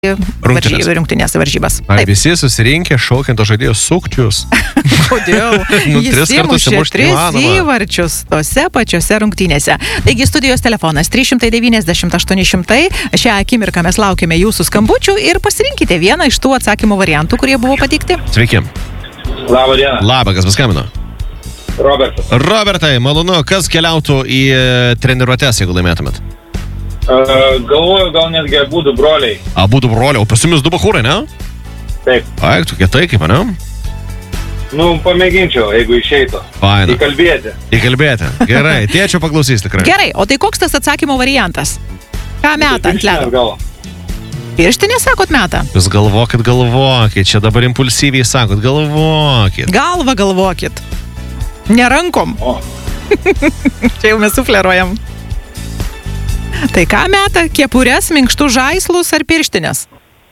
rungtynės varžybas. Ar visi susirinkę šaukiant to žaidėjo sukčius? Kodėl? Jis įmušė 3 įvarčius tose pačiose rungtynėse. Taigi studijos telefonas 390-800. Šią akimirką mes laukiame jūsų skambučių ir pasirinkite vieną iš tų atsakymų variantų, kurie buvo pateikti. Sveiki. Labą dieną. Labą, kas paskambino? Robertas. Robertai, malonu, kas keliautų į treniruotes, jeigu laimėtumėt? Galvoju, gal netgi abudu broliai. Abudu broliai, o pas jumis 2 bachūrai, ne? Taip. Ai, tu kietai, kaip, ne? Nu, pamėginčiau, jeigu išeitų. Faina. Įkalbėti. Gerai, tėčio paklausys tikrai. Gerai, o tai koks tas atsakymo variantas? Ką meta ant ledo? Pirštinė, sakot, meta? Jūs galvokit, čia dabar impulsyviai sakot, galvokit. Galvą galvokit. Ne rankom. Čia jau mes sufleruojam. Tai ką meta? Kepures, minkštus žaislus ar pirštinės?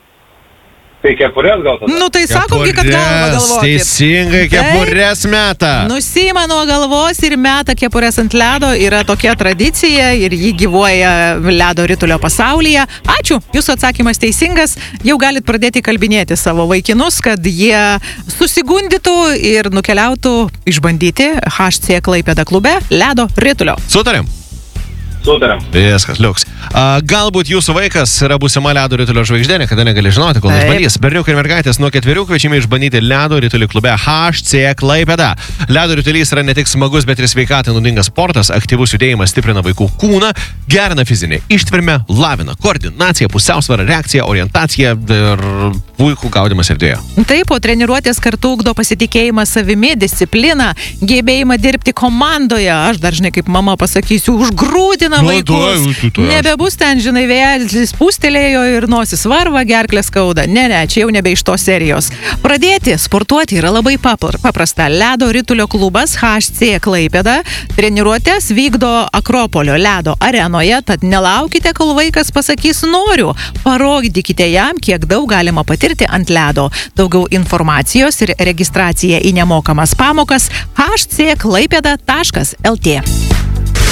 Tai kepures gal tada? Nu tai sakom, kad galvą galvokit. Teisingai, kepures meta. Nusima nuo galvos ir meta kepures ant ledo. Yra tokia tradicija ir ji gyvuoja ledo ritulio pasaulyje. Ačiū, jūsų atsakymas teisingas. Jau galit pradėti kalbinėti savo vaikinus, kad jie susigundytų ir nukeliautų išbandyti HC Klaipėda klube ledo ritulio. Sutarėm? Sutarėm. Viskas, liuks. Galbūt jūsų vaikas yra būsima ledo ritulio žvaigždė, niekada negali žinoti, kol išbandys. Berniukai ir mergaitės nuo 4 kviečiami išbandyti ledo ritulio klube HC Klaipėda. Ledo ritulys yra ne tik smagus, bet ir sveikatai naudingas sportas. Aktyvus judėjimas stiprina vaikų kūną, gerina fizinę ištvermę, lavina koordinaciją, pusiausvyrą, reakciją, orientaciją ir puikų gaudymas erdvėje. Taip, po treniruotės kartu ugdo pasitikėjimą savimi, discipliną, gebėjimą dirbti komandoje. Aš dar, žinai, kaip mama pasakysiu, užgrūdina vaikus. Nebebus ten, žinai, vėjas pūstelėjo ir nosis varva, gerklė skauda. Ne, čia jau nebe iš tos serijos. Pradėti sportuoti yra labai paprasta. Ledo ritulio klubas HC Klaipėda treniruotės vykdo Akropolio ledo arenoje, tad nelaukite, kol vaikas pasakys noriu. Parodykite jam, kiek daug galima patirti ant ledo. Daugiau informacijos ir registracija į nemokamas pamokas hcklaipeda.lt.